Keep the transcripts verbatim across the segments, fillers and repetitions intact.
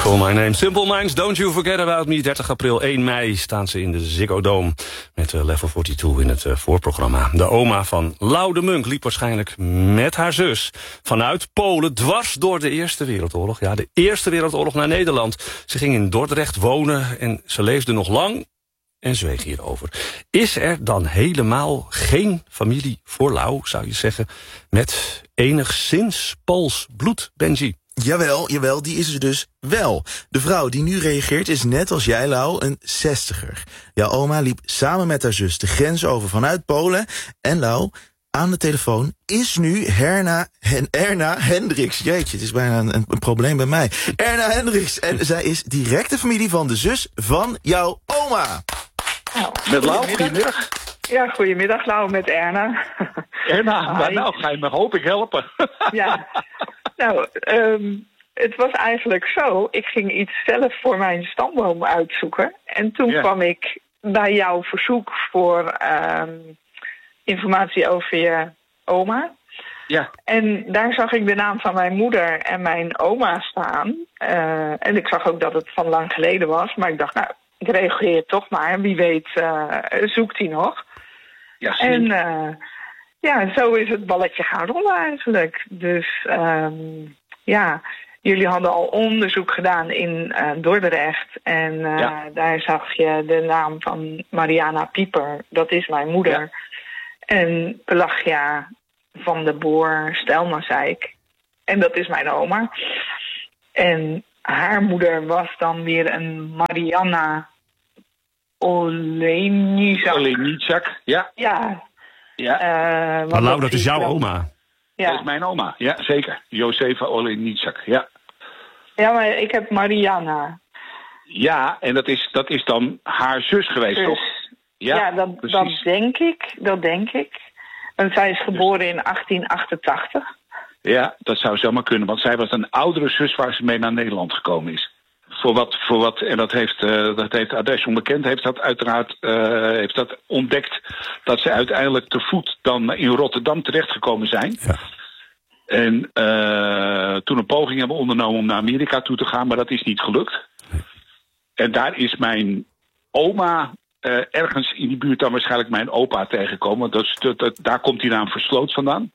Call my name. Simple Minds, don't you forget about me. dertig april, één mei staan ze in de Ziggo Dome met uh, Level tweeënveertig in het uh, voorprogramma. De oma van Lau de Munk liep waarschijnlijk met haar zus vanuit Polen dwars door de Eerste Wereldoorlog. Ja, de Eerste Wereldoorlog naar Nederland. Ze ging in Dordrecht wonen en ze leefde nog lang en zweeg hierover. Is er dan helemaal geen familie voor Lau, zou je zeggen, met enigszins Pools bloed, Benji? Jawel, jawel, die is er dus wel. De vrouw die nu reageert is net als jij, Lau, een zestiger. Jouw oma liep samen met haar zus de grens over vanuit Polen. En Lau, aan de telefoon is nu Herna, Hen, Erna Hendricks. Jeetje, het is bijna een, een probleem bij mij. Erna Hendricks. En zij is directe familie van de zus van jouw oma. Nou, met Lau, goedemiddag. Ja, goedemiddag, Lau, met Erna. Erna, maar nou ga je me hoop ik helpen. Ja, nou, um, het was eigenlijk zo. Ik ging iets zelf voor mijn stamboom uitzoeken. En toen ja. kwam ik bij jouw verzoek voor um, informatie over je oma. Ja. En daar zag ik de naam van mijn moeder en mijn oma staan. Uh, en ik zag ook dat het van lang geleden was. Maar ik dacht, nou, ik reageer toch maar. Wie weet uh, zoekt hij nog. Ja, en uh, ja, zo is het balletje gaan rollen eigenlijk. Dus um, ja, jullie hadden al onderzoek gedaan in uh, Dordrecht. En uh, ja. daar zag je de naam van Mariana Pieper. Dat is mijn moeder. Ja. En Pelagia van de Boer Stelmazijk. En dat is mijn oma. En haar moeder was dan weer een Mariana Olenicak. Olenicak, ja. Ja. ja. Uh, maar Lau, dat is jouw oma. Ja. Dat is mijn oma, ja, zeker. Josefa Olenicak, ja. Ja, maar ik heb Mariana. Ja, en dat is, dat is dan haar zus geweest, zus. toch? Ja, ja dat, dat denk ik, dat denk ik. En zij is geboren in achttien achtentachtig. Ja, dat zou zomaar kunnen, want zij was een oudere zus waar ze mee naar Nederland gekomen is. Voor wat, voor wat en dat heeft, uh, dat heeft Adres Onbekend, heeft dat uiteraard uh, heeft dat ontdekt dat ze uiteindelijk te voet dan in Rotterdam terechtgekomen zijn. Ja. En uh, toen een poging hebben ondernomen om naar Amerika toe te gaan, maar dat is niet gelukt. Nee. En daar is mijn oma uh, ergens in die buurt dan waarschijnlijk mijn opa tegengekomen. Dat, dat, dat, daar komt die naam Versloot vandaan.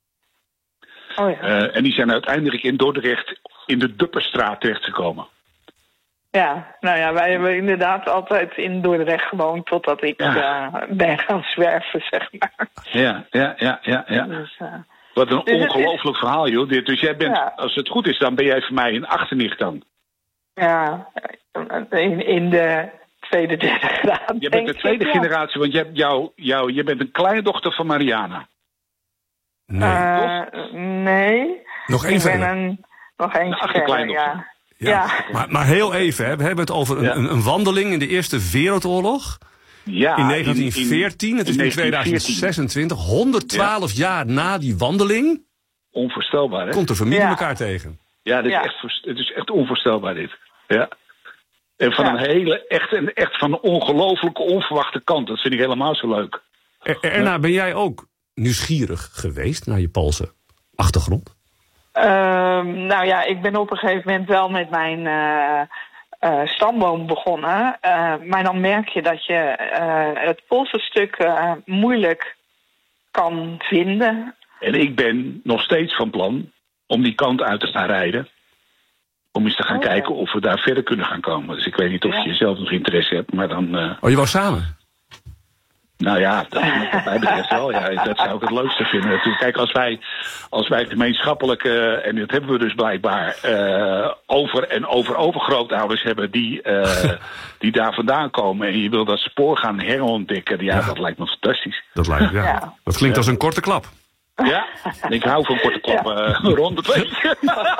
Oh ja. uh, en die zijn uiteindelijk in Dordrecht in de Dupperstraat terechtgekomen. Ja, nou ja, wij hebben inderdaad altijd in Dordrecht gewoond totdat ik ja. uh, ben gaan zwerven, zeg maar. Ja, ja, ja, ja. ja. Dus, uh, Wat een dus ongelooflijk is... verhaal, joh. Dus jij bent, ja. als het goed is, dan ben jij voor mij een achternicht dan. Ja, in, in de tweede, derde graad. Je bent de tweede ik, generatie, want je, hebt jou, jou, je bent een kleindochter van Mariana. Nee, uh, toch? Nee. Nog één ik verder. ben een, nog één verder, ja. Ja, ja. Maar, maar heel even, hè. We hebben het over een, ja. een, een wandeling in de Eerste Wereldoorlog. Ja, in negentien veertien, in, in, het is nu tweeduizend zesentwintig, honderdtwaalf ja. jaar na die wandeling. Onvoorstelbaar, hè? Komt de familie ja. elkaar tegen. Ja, dit is ja. echt, het is echt onvoorstelbaar, dit. Ja. En van ja. een hele, echt, een, echt van een ongelooflijke, onverwachte kant. Dat vind ik helemaal zo leuk. Er, Erna, ja. ben jij ook nieuwsgierig geweest naar je Poolse achtergrond? Uh, nou ja, ik ben op een gegeven moment wel met mijn uh, uh, stamboom begonnen. Uh, maar dan merk je dat je uh, het Poolse stuk uh, moeilijk kan vinden. En ik ben nog steeds van plan om die kant uit te gaan rijden. Om eens te gaan oh, kijken ja. of we daar verder kunnen gaan komen. Dus ik weet niet of ja. je zelf nog interesse hebt, maar dan... Uh... Oh, je wou samen? Nou ja, dat, wat mij betreft wel. Ja, dat zou ik het leukste vinden. Kijk, als wij, als wij gemeenschappelijk, uh, en dat hebben we dus blijkbaar, uh, over en over overgrootouders hebben die, uh, die daar vandaan komen. En je wil dat spoor gaan herontdekken. Ja, ja. dat lijkt me fantastisch. Dat lijkt ja. ja. Dat klinkt ja. als een korte klap. Ja, ik hou van korte klappen uh, rond het week.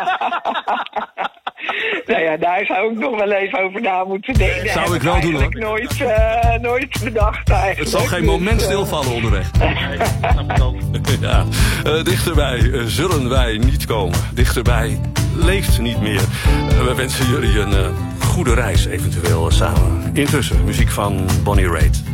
Nou ja, daar zou ik nog wel even over na moeten denken. Zou ik wel doen, hoor. Nooit, uh, nooit bedacht eigenlijk. Het zal geen moment stilvallen onderweg. Nee, dat snap ik ook. Ja, uh, dichterbij uh, zullen wij niet komen. Dichterbij leeft niet meer. Uh, we wensen jullie een uh, goede reis eventueel uh, samen. Intussen muziek van Bonnie Raitt.